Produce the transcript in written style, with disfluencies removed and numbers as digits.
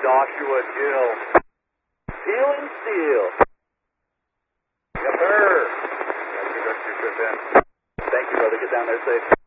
Joshua Jill. Peeling steel. Yes, sir. Thank you, brother. Get down there safe.